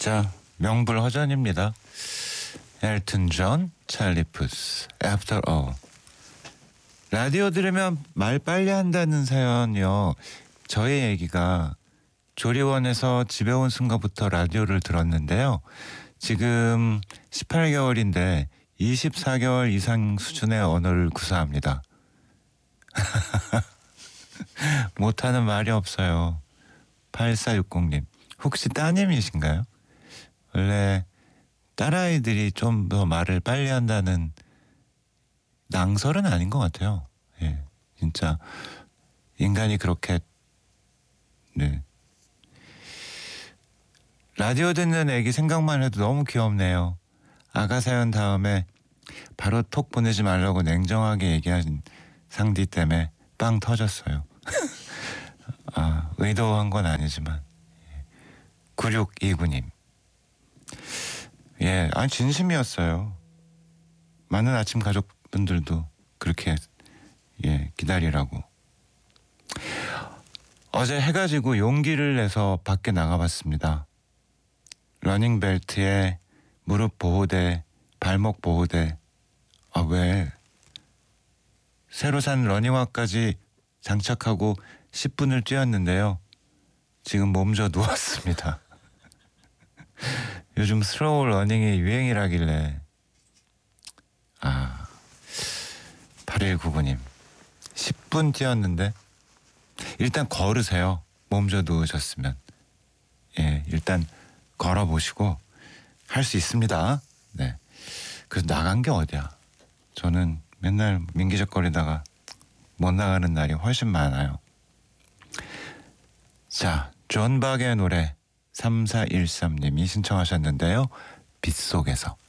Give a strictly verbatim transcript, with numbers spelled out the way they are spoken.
자, 명불허전입니다. 엘튼 존, 찰리 푸스, After All. 라디오 들으면 말 빨리 한다는 사연이요. 저의 얘기가 조리원에서 집에 온 순간부터 라디오를 들었는데요. 지금 십팔 개월인데 이십사 개월 이상 수준의 언어를 구사합니다. 못하는 말이 없어요. 팔사육공님. 혹시 따님이신가요? 원래 딸아이들이 좀 더 말을 빨리 한다는 낭설은 아닌 것 같아요. 예, 진짜 인간이 그렇게 네. 라디오 듣는 애기 생각만 해도 너무 귀엽네요. 아가 사연 다음에 바로 톡 보내지 말라고 냉정하게 얘기한 상디 때문에 빵 터졌어요. 아, 의도한 건 아니지만. 구육이구님. 예, 아니 진심이었어요. 많은 아침 가족분들도 그렇게 예 기다리라고. 어제 해가 지고 용기를 내서 밖에 나가봤습니다. 러닝벨트에 무릎 보호대, 발목 보호대. 아 왜? 새로 산 러닝화까지 장착하고 십 분을 뛰었는데요. 지금 몸져 누웠습니다. 요즘 슬로우 러닝이 유행이라길래. 아, 팔일구구님. 십 분 뛰었는데 일단 걸으세요. 몸져 누우셨으면. 예, 일단 걸어보시고 할 수 있습니다. 네. 그래서 나간 게 어디야. 저는 맨날 민기적거리다가 못 나가는 날이 훨씬 많아요. 자, 존 박의 노래 삼사일삼님이 신청하셨는데요. 빗속에서.